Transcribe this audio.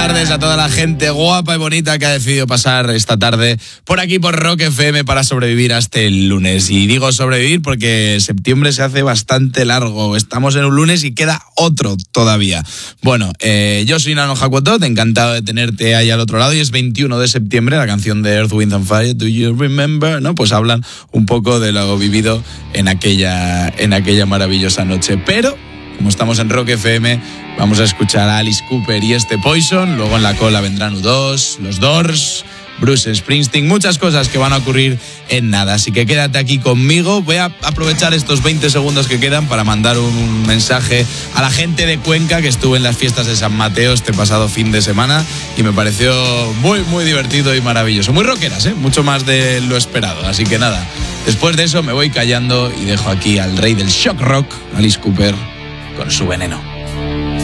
tardes a toda la gente guapa y bonita que ha decidido pasar esta tarde por aquí por Rock FM para sobrevivir hasta el lunes. Y digo sobrevivir porque septiembre se hace bastante largo. Estamos en un lunes y queda otro todavía. Bueno, yo soy Nano Jacotot, encantado de tenerte ahí al otro lado. Y es 21 de septiembre, la canción de Earth, Wind and Fire, Do You Remember? ¿No? Pues hablan un poco de lo vivido en aquella maravillosa noche. Pero como estamos en Rock FM, vamos a escuchar a Alice Cooper y Poison. Luego en la cola vendrán U2, los Doors, Bruce Springsteen, muchas cosas que van a ocurrir en nada. Así que quédate aquí conmigo. Voy a aprovechar estos 20 segundos que quedan para mandar un mensaje a la gente de Cuenca, que estuve en las fiestas de San Mateo este pasado fin de semana y me pareció muy, muy divertido y maravilloso. Muy rockeras, mucho más de lo esperado. Así que nada, después de eso me voy callando y dejo aquí al rey del shock rock, Alice Cooper, con su veneno.